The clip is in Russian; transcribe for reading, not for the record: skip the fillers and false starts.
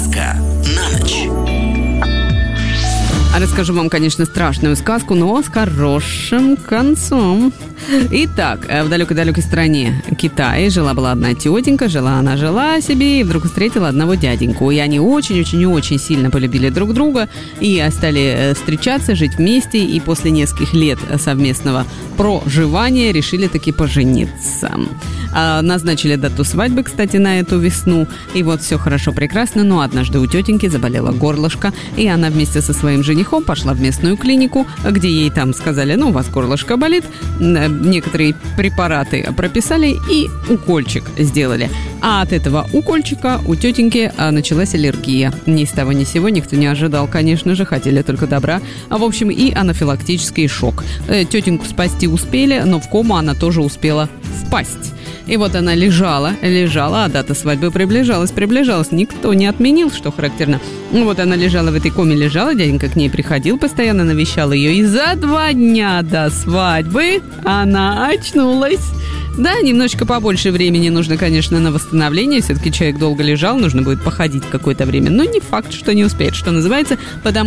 Сказка на ночь. А расскажу вам, конечно, страшную сказку, но с хорошим концом. Итак, в далекой-далекой стране Китая жила-была одна тетенька, жила себе, и вдруг встретила одного дяденьку. И они очень-очень-очень сильно полюбили друг друга, и стали встречаться, жить вместе, и после нескольких лет совместного проживания решили таки пожениться. Назначили дату свадьбы, кстати, на эту весну, и вот все хорошо, прекрасно, но однажды у тетеньки заболело горлышко, и она вместе со своим женихом пошла в местную клинику, где ей там сказали: у вас горлышко болит, некоторые препараты прописали и укольчик сделали. А от этого укольчика у тетеньки началась аллергия. Ни с того ни с сего, никто не ожидал, конечно же, хотели только добра. В общем, и анафилактический шок. Тетеньку спасти успели, но в кому она тоже успела впасть. И вот она лежала, а дата свадьбы приближалась. Никто не отменил, что характерно. Вот она лежала в этой коме, дяденька к ней приходил, постоянно навещал ее. И за 2 дня до свадьбы она очнулась. Да, немножечко побольше времени нужно, конечно, на восстановление. Все-таки человек долго лежал, нужно будет походить какое-то время. Но не факт, что не успеет, что называется, потому